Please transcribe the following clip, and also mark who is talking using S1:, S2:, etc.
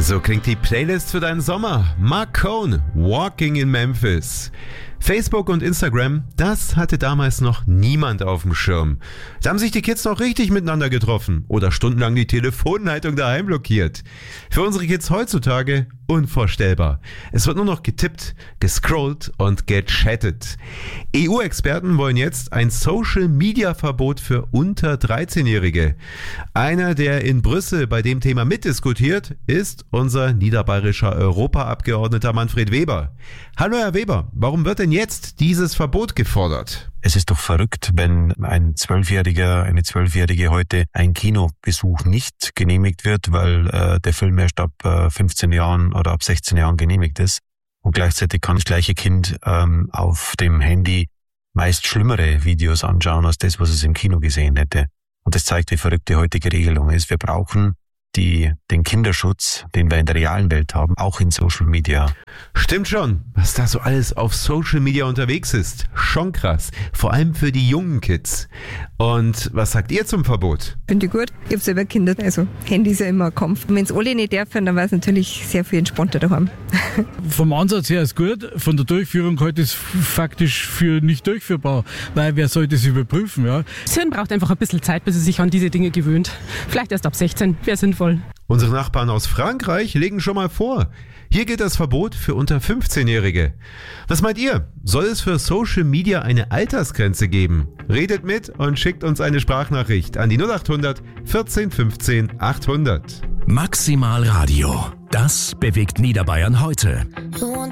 S1: So klingt die Playlist für deinen Sommer. Mark Cohn, Walking in Memphis. Facebook und Instagram, das hatte damals noch niemand auf dem Schirm. Da haben sich die Kids noch richtig miteinander getroffen oder stundenlang die Telefonleitung daheim blockiert. Für unsere Kids heutzutage unvorstellbar. Es wird nur noch getippt, gescrollt und gechattet. EU-Experten wollen jetzt ein Social-Media-Verbot für unter 13-Jährige. Einer, der in Brüssel bei dem Thema mitdiskutiert, ist unser niederbayerischer Europaabgeordneter Manfred Weber. Hallo Herr Weber, warum wird denn jetzt dieses Verbot gefordert?
S2: Es ist doch verrückt, wenn ein 12-Jähriger, eine 12-Jährige heute ein Kinobesuch nicht genehmigt wird, weil der Film erst ab 15 Jahren oder ab 16 Jahren genehmigt ist. Und gleichzeitig kann das gleiche Kind auf dem Handy meist schlimmere Videos anschauen als das, was es im Kino gesehen hätte. Und das zeigt, wie verrückt die heutige Regelung ist. Wir brauchen den Kinderschutz, den wir in der realen Welt haben, auch in Social Media.
S1: Stimmt schon, was da so alles auf Social Media unterwegs ist. Schon krass. Vor allem für die jungen Kids. Und was sagt ihr zum Verbot?
S3: Finde ich gut. Ich habe selber Kinder, also Handy ist ja immer ein Kampf. Wenn es alle nicht dürfen, dann wäre es natürlich sehr viel entspannter daheim.
S4: Vom Ansatz her ist gut, von der Durchführung heute ist faktisch für nicht durchführbar, weil wer soll das überprüfen? Ja?
S5: Das Hirn braucht einfach ein bisschen Zeit, bis es sich an diese Dinge gewöhnt. Vielleicht erst ab 16, wäre sinnvoll.
S1: Unsere Nachbarn aus Frankreich legen schon mal vor. Hier gilt das Verbot für unter 15-Jährige. Was meint ihr? Soll es für Social Media eine Altersgrenze geben? Redet mit und schickt uns eine Sprachnachricht an die 0800 14 15 800.
S6: Maximal Radio. Das bewegt Niederbayern heute.